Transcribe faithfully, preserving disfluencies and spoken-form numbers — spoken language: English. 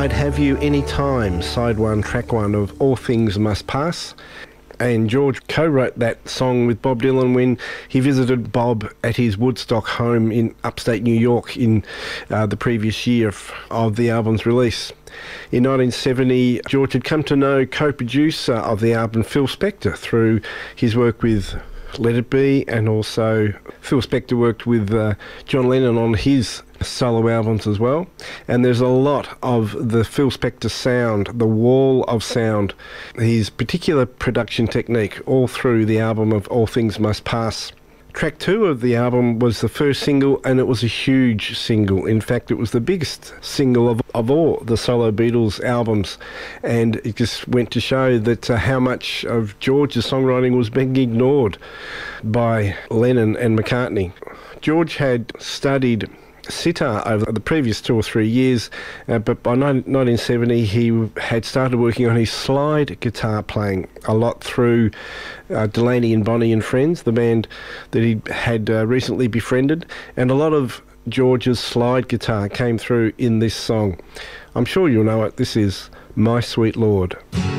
I'd Have You Anytime, side one, track one of All Things Must Pass. And George co-wrote that song with Bob Dylan when he visited Bob at his Woodstock home in upstate New York in uh, the previous year of, of the album's release. In nineteen seventy, George had come to know co-producer of the album, Phil Spector, through his work with Let It Be, and also Phil Spector worked with uh, John Lennon on his solo albums as well. And there's a lot of the Phil Spector sound, the wall of sound, his particular production technique all through the album of All Things Must Pass. Track two of the album was the first single, and it was a huge single. In fact, it was the biggest single of, of all the solo Beatles albums, and it just went to show that uh, how much of George's songwriting was being ignored by Lennon and McCartney. George had studied sitar over the previous two or three years, uh, but by nineteen seventy he had started working on his slide guitar playing a lot through uh, Delaney and Bonnie and Friends, the band that he had uh, recently befriended, and a lot of George's slide guitar came through in this song. I'm sure you'll know it. This is My Sweet Lord.